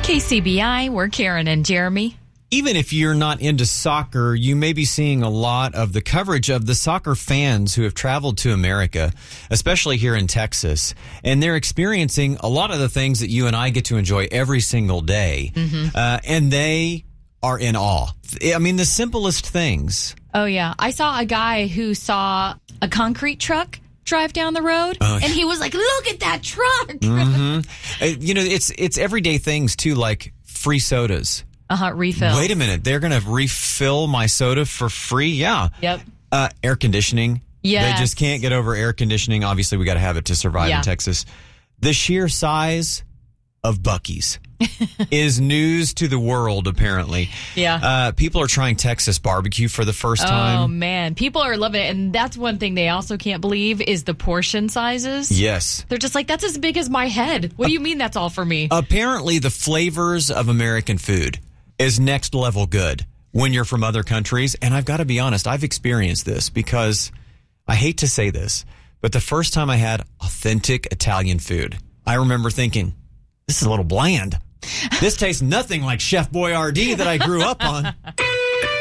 KCBI, we're Karen and Jeremy. Even if you're not into soccer, you may be seeing a lot of the coverage of the soccer fans who have traveled to America, especially here in Texas. And they're experiencing a lot of the things that you and I get to enjoy every single day. And they are in awe. I mean, the simplest things. Oh, yeah. I saw a guy who saw a concrete truck drive down the road, and he was like, look at that truck. You know, it's everyday things, too, like free sodas. Refill. Wait a minute. They're going to refill my soda for free? Yeah. Yep. Air conditioning. Yes. They just can't get over air conditioning. Obviously, we got to have it to survive in Texas. The sheer size of Buc-ee's is news to the world, apparently. Yeah. People are trying Texas barbecue for the first time. Oh, man. People are loving it. And that's one thing they also can't believe is the portion sizes. Yes. They're just like, that's as big as my head. What do you mean that's all for me? Apparently, the flavors of American food is next level good when you're from other countries. And I've got to be honest, I've experienced this because I hate to say this, but the first time I had authentic Italian food, I remember thinking, this is a little bland. This tastes nothing like Chef Boyardee that I grew up on.